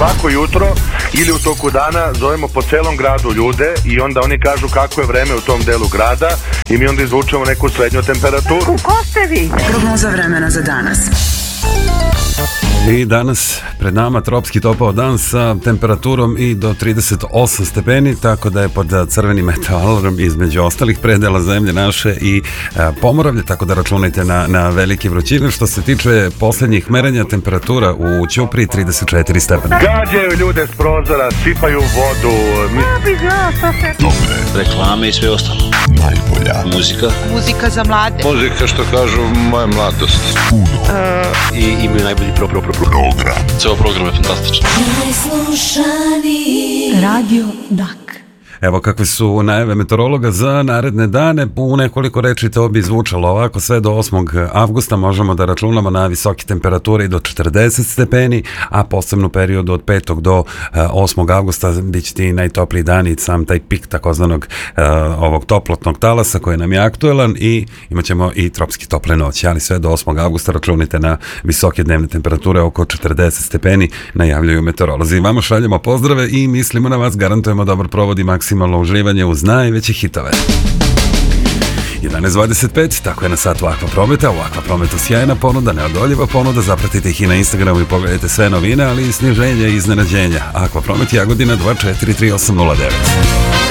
svako jutro ili u toku dana zovemo po celom gradu ljude i onda oni kažu kako je vreme u tom delu grada i mi onda izvučemo neku srednju temperaturu. Ko ste vi? Prognoza vremena za danas. I danas pred nama tropski topao dan sa temperaturom i do 38 stepeni, tako da je pod crvenim meteorologom između ostalih predela zemlje naše i Pomoravlje, tako da računajte na velike vrućine. Što se tiče posljednjih merenja temperatura u Ćupriji 34 stepena. Gađaju ljude s prozora, sipaju vodu. Dobre reklame i sve ostalo. Najbolja muzika za mlade. Muzika, što kažu, moja mladost. I imaju najbolji program. Ceo program je fantastičan. Radio Dak. Evo kakve su najave meteorologa za naredne dane. U nekoliko reči to bi zvučalo ovako: sve do 8. avgusta možemo da računamo na visoke temperature i do 40 stepeni, a posebno periodu od 5. do 8. avgusta bit će ti najtopliji dani i sam taj pik takozvanog ovog toplotnog talasa koji nam je aktuelan i imat ćemo i tropski tople noći, ali sve do 8. avgusta računite na visoke dnevne temperature oko 40 stepeni, najavljuju meteorolozi. Vama šaljemo pozdrave i mislimo na vas, garantujemo dobar provod i maksimalno uživanje uz najveće hitove. 11.25, tako je na satu Akvaprometa. U Akvaprometu sjajna ponuda, neodoljiva ponuda. Zapratite ih i na Instagramu i pogledajte sve novine, ali i sniženja i iznenađenja. Akvapromet Jagodina 243809.